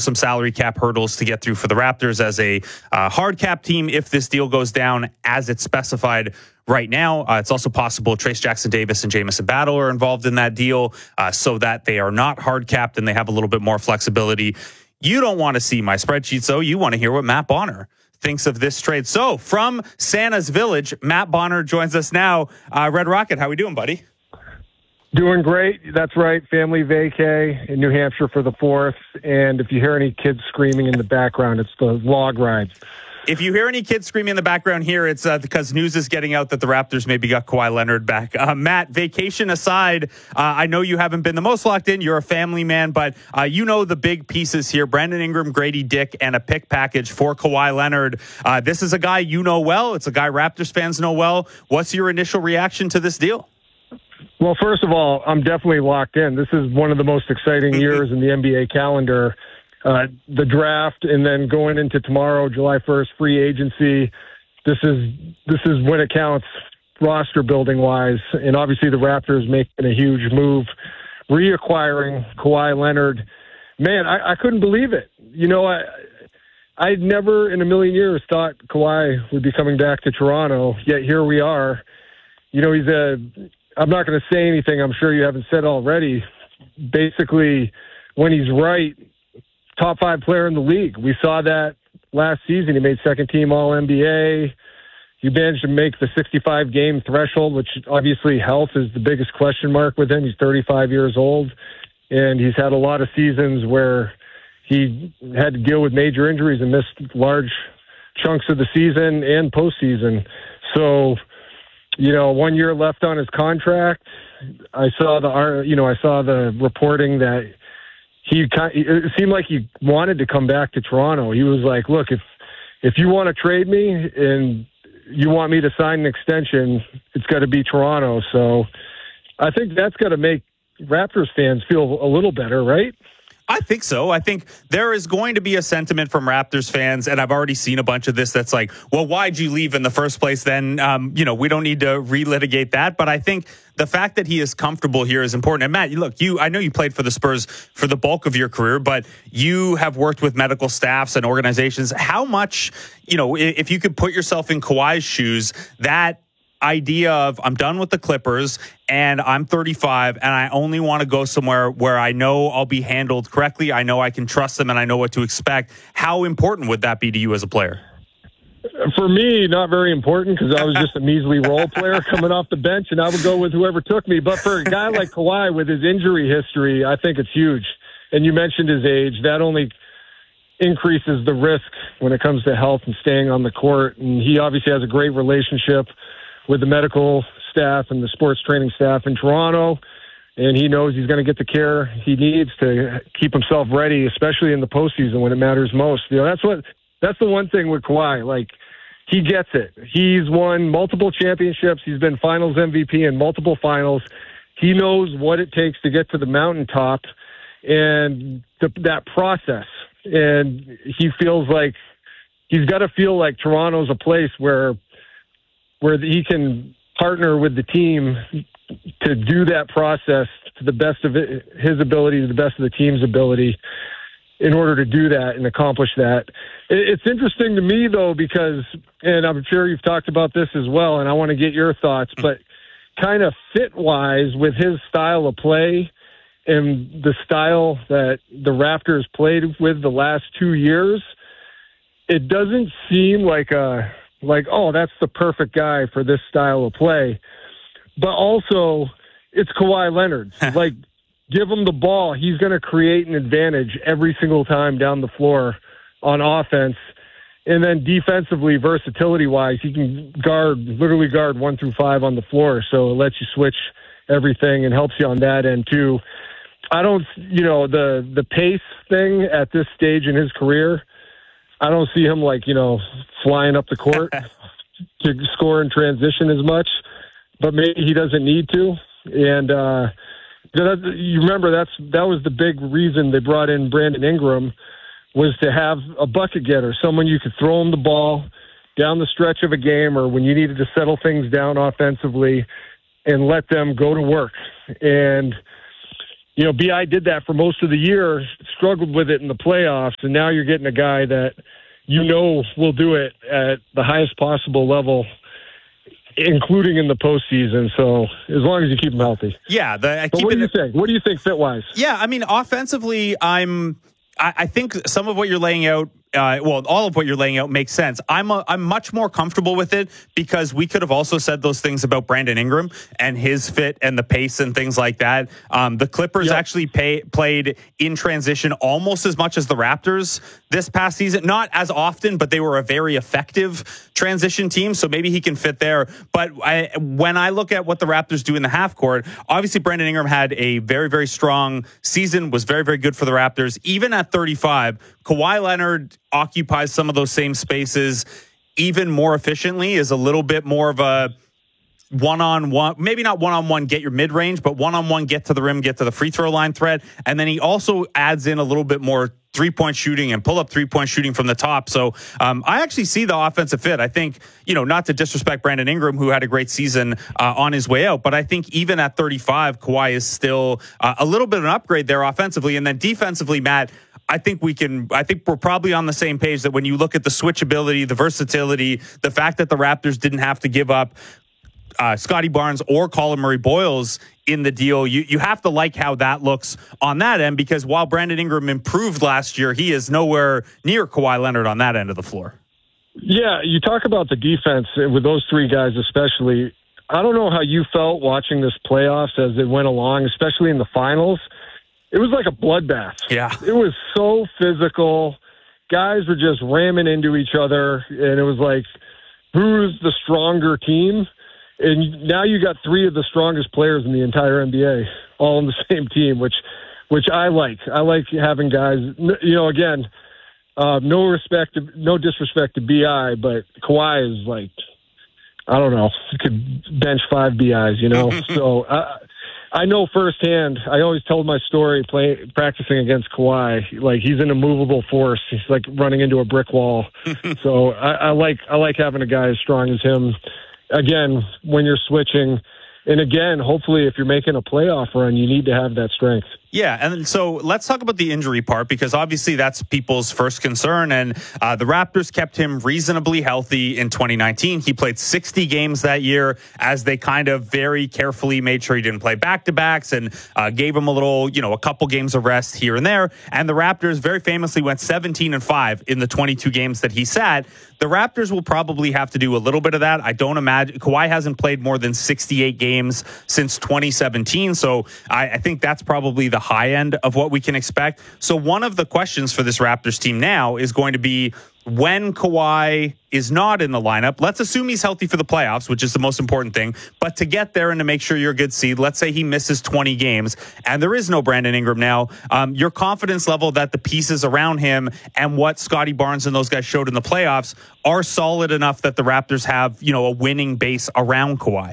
some salary cap hurdles to get through for the Raptors as a hard cap team if this deal goes down as it's specified right now. It's also possible Trayce Jackson-Davis and Jamison Battle are involved in that deal so that they are not hard capped and they have a little bit more flexibility. You don't want to see my spreadsheet, so you want to hear what Matt Bonner thinks of this trade. So from Santa's Village, Matt Bonner joins us now. Red Rocket, how we doing, buddy? Doing great. That's right. Family vacay in New Hampshire for the 4th. And if you hear any kids screaming in the background, it's the log ride. If you hear any kids screaming in the background here, it's because news is getting out that the Raptors maybe got Kawhi Leonard back. Matt, vacation aside, I know you haven't been the most locked in. You're a family man, but you know the big pieces here. Brandon Ingram, Grady Dick, and a pick package for Kawhi Leonard. This is a guy you know well. It's a guy Raptors fans know well. What's your initial reaction to this deal? Well, first of all, I'm definitely locked in. This is one of the most exciting years in the NBA calendar. The draft, and then going into tomorrow, July 1st, free agency. This is when it counts roster building wise. And obviously the Raptors making a huge move, reacquiring Kawhi Leonard. Man, I couldn't believe it. You know, I'd never in a million years thought Kawhi would be coming back to Toronto, yet here we are. You know, I'm not going to say anything I'm sure you haven't said already. Basically, when he's right, top 5 player in the league. We saw that last season. He made second team All-NBA. He managed to make the 65-game threshold, which obviously health is the biggest question mark with him. He's 35 years old, and he's had a lot of seasons where he had to deal with major injuries and missed large chunks of the season and postseason. So, you know, 1 year left on his contract. I saw the reporting that it seemed like he wanted to come back to Toronto. He was like, look, if you want to trade me and you want me to sign an extension, it's got to be Toronto. So I think that's got to make Raptors fans feel a little better, right? I think so. I think there is going to be a sentiment from Raptors fans, and I've already seen a bunch of this that's like, well, why'd you leave in the first place then? We don't need to relitigate that. But I think the fact that he is comfortable here is important. And Matt, look, I know you played for the Spurs for the bulk of your career, but you have worked with medical staffs and organizations. How much, if you could put yourself in Kawhi's shoes, that idea of I'm done with the Clippers and I'm 35 and I only want to go somewhere where I know I'll be handled correctly. I know I can trust them and I know what to expect. How important would that be to you as a player? For me, not very important because I was just a measly role player coming off the bench and I would go with whoever took me. But for a guy like Kawhi with his injury history, I think it's huge. And you mentioned his age. That only increases the risk when it comes to health and staying on the court. And he obviously has a great relationship with the medical staff and the sports training staff in Toronto. And he knows he's going to get the care he needs to keep himself ready, especially in the postseason when it matters most. That's the one thing with Kawhi. Like, he gets it. He's won multiple championships. He's been finals MVP in multiple finals. He knows what it takes to get to the mountaintop and that process. And he feels like he's got to feel like Toronto's a place where he can partner with the team to do that process to the best of his ability, to the best of the team's ability in order to do that and accomplish that. It's interesting to me, though, because, and I'm sure you've talked about this as well, and I want to get your thoughts, but kind of fit-wise with his style of play and the style that the Raptors played with the last 2 years, it doesn't seem like oh, that's the perfect guy for this style of play. But also, it's Kawhi Leonard. Like, give him the ball. He's going to create an advantage every single time down the floor on offense. And then defensively, versatility-wise, he can literally guard 1 through 5 on the floor. So it lets you switch everything and helps you on that end, too. I don't, the pace thing at this stage in his career, I don't see him flying up the court to score in transition as much, but maybe he doesn't need to. And you remember that was the big reason they brought in Brandon Ingram, was to have a bucket getter, someone you could throw him the ball down the stretch of a game or when you needed to settle things down offensively and let them go to work. And BI did that for most of the year, struggled with it in the playoffs, and now you're getting a guy that will do it at the highest possible level, including in the postseason. So as long as you keep him healthy. Yeah. What do you think? What do you think fit-wise? Yeah, I mean, offensively, I think some of what you're laying out, all of what you're laying out makes sense. I'm much more comfortable with it because we could have also said those things about Brandon Ingram and his fit and the pace and things like that. The Clippers actually played in transition almost as much as the Raptors this past season. Not as often, but they were a very effective transition team, so maybe he can fit there. But when I look at what the Raptors do in the half court, obviously Brandon Ingram had a very, very strong season, was very, very good for the Raptors. Even at 35, Kawhi Leonard occupies some of those same spaces even more efficiently, is a little bit more of a one-on-one, maybe not one-on-one get your mid-range, but one-on-one get to the rim, get to the free throw line threat. And then he also adds in a little bit more three-point shooting and pull-up three-point shooting from the top. So I actually see the offensive fit. I think, not to disrespect Brandon Ingram, who had a great season on his way out, but I think even at 35, Kawhi is still a little bit of an upgrade there offensively. And then defensively, Matt, I think we're probably on the same page that when you look at the switchability, the versatility, the fact that the Raptors didn't have to give up Scotty Barnes or Colin Murray-Boyles in the deal, you have to like how that looks on that end, because while Brandon Ingram improved last year, he is nowhere near Kawhi Leonard on that end of the floor. Yeah, you talk about the defense with those three guys especially. I don't know how you felt watching this playoffs as it went along, especially in the finals. It was like a bloodbath. Yeah. It was so physical. Guys were just ramming into each other, and it was like, who's the stronger team? And now you got three of the strongest players in the entire NBA all on the same team, which I like. I like having guys, again, no disrespect to BI, but Kawhi is like, I don't know, you could bench 5 BIs, So I know firsthand. I always told my story practicing against Kawhi. Like, he's an immovable force. He's like running into a brick wall. So I like having a guy as strong as him. Again, when you're switching, and again, hopefully, if you're making a playoff run, you need to have that strength. Yeah, and so let's talk about the injury part, because obviously that's people's first concern, and the Raptors kept him reasonably healthy in 2019. He played 60 games that year, as they kind of very carefully made sure he didn't play back-to-backs and gave him a couple games of rest here and there. And the Raptors very famously went 17-5 in the 22 games that he sat. The Raptors will probably have to do a little bit of that. I don't imagine Kawhi hasn't played more than 68 games since 2017, so I think that's probably the high end of what we can expect. So one of the questions for this Raptors team now is going to be, when Kawhi is not in the lineup, let's assume he's healthy for the playoffs, which is the most important thing. But to get there and to make sure you're a good seed, let's say he misses 20 games and there is no Brandon Ingram now, your confidence level that the pieces around him and what Scotty Barnes and those guys showed in the playoffs are solid enough that the Raptors have, a winning base around Kawhi.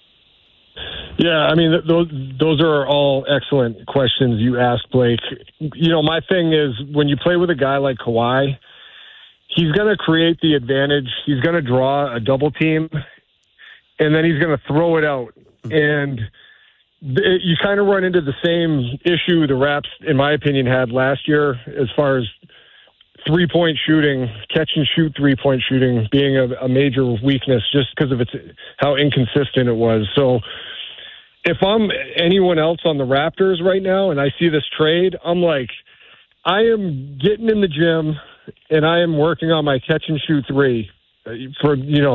Yeah, I mean, those are all excellent questions you asked, Blake. My thing is, when you play with a guy like Kawhi, he's going to create the advantage. He's going to draw a double team, and then he's going to throw it out. And you kind of run into the same issue the Raps, in my opinion, had last year as far as three-point shooting, catch-and-shoot three-point shooting being a major weakness just because of how inconsistent it was. So if I'm anyone else on the Raptors right now and I see this trade, I'm like, I am getting in the gym and I am working on my catch-and-shoot three for,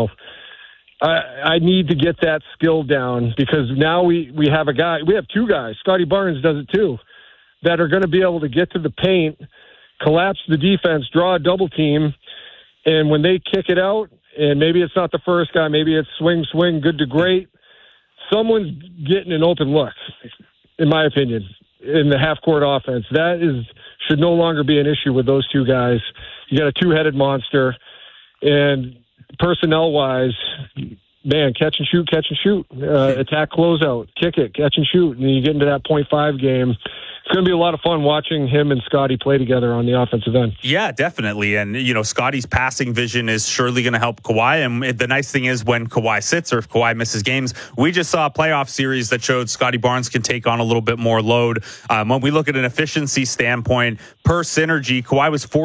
I need to get that skill down, because now we have two guys, Scotty Barnes does it too, that are going to be able to get to the paint, collapse the defense, draw a double team, and when they kick it out, and maybe it's not the first guy, maybe it's swing, good to great, someone's getting an open look, in my opinion, in the half-court offense. That should no longer be an issue with those two guys. You got a two-headed monster, and personnel-wise, man, catch and shoot, attack, closeout, kick it, catch and shoot, and you get into that .5 game. it's going to be a lot of fun watching him and Scotty play together on the offensive end. Yeah, definitely. And, Scotty's passing vision is surely going to help Kawhi. And the nice thing is when Kawhi sits or if Kawhi misses games, we just saw a playoff series that showed Scotty Barnes can take on a little bit more load. When we look at an efficiency standpoint per synergy, Kawhi was